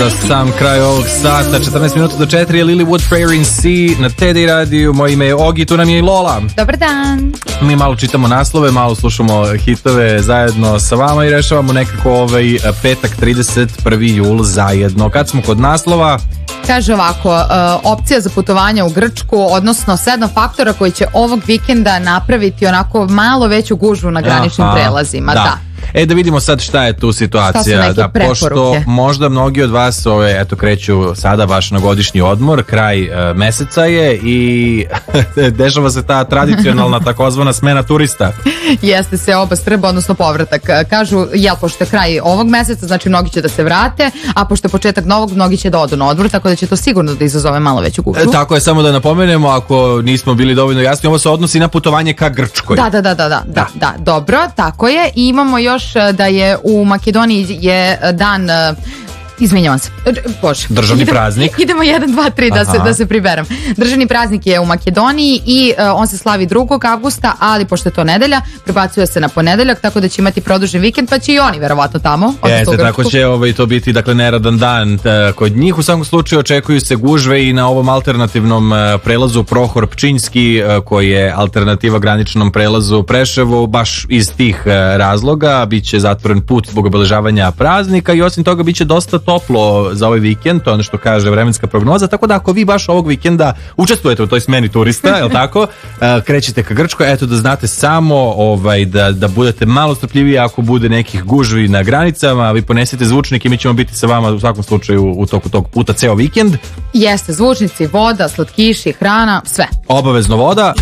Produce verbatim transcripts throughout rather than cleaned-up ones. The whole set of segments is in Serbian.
Za sam kraj ovog sata, četrnaest minuta do četiri je Lilywood Prayer in C na T D radiju. Moje ime je Ogi, tu nam je i Lola. Dobar dan. Mi malo čitamo naslove, malo slušamo hitove zajedno sa vama i rešavamo nekako ovaj petak trideset prvi jul zajedno. Kad smo kod naslova, kaže ovako, uh, opcija za putovanja u Grčku, odnosno sedam faktora koji će ovog vikenda napraviti onako malo veću gužvu na graničnim Aha, prelazima. Da. da. E da vidimo sad šta je tu situacija. Da, pošto možda mnogi od vas ove, eto, kreću sada baš na godišnji odmor, kraj e, meseca je i dešava se ta tradicionalna takozvana smena turista. Jeste se oba strba, odnosno povratak. Kažu, jel, pošto je kraj ovog meseca, znači mnogi će da se vrate, a pošto je početak novog, mnogi će da odu na odmor, tako da će to sigurno da izazove malo veću gužvu. E, tako je, samo da napomenemo, ako nismo bili dovoljno jasni, ovo se odnosi na putovanje ka Grčkoj. Da, da, da, da, da, da, da, dobro, tako je. I imamo još da je u Makedoniji je dan, izvinjavam se, bože, državni idemo, praznik. Idemo jedan, dva, tri da se, da se priberem. Državni praznik je u Makedoniji i uh, on se slavi drugog avgusta, ali pošto je to nedelja, prebacuje se na ponedeljak, tako da će imati produžen vikend, pa će i oni verovatno tamo. Jeste, tako će ovaj, to biti, dakle, neradan dan kod njih. U svakom slučaju očekuju se gužve i na ovom alternativnom prelazu Prohor Pčinjski, koji je alternativa graničnom prelazu Preševo, baš iz tih razloga. Biće zatvoren put zbog obeležavanja praznika i osim toga biće dosta toplo za ovaj vikend, to je ono što kaže vremenska prognoza, tako da ako vi baš ovog vikenda učestvujete u toj smeni turista, je li tako, krećete ka Grčkoj, eto da znate samo ovaj, da, da budete malo strpljiviji ako bude nekih gužvi na granicama, vi ponesete zvučnik i mi ćemo biti sa vama u svakom slučaju u toku tog puta ceo vikend. Jeste, zvučnici, voda, slatkiši, hrana, sve. Obavezno voda,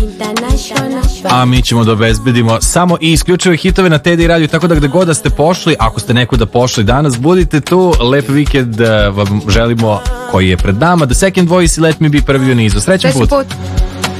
a mi ćemo da obezbedimo samo i isključive hitove na T D radiju, tako da gde god da ste pošli, ako ste nekuda pošli danas, budite tu, lep vikend vam želimo koji je pred nama. The Second Voice i Let Me Be prvi u nizu. Srećan put! put.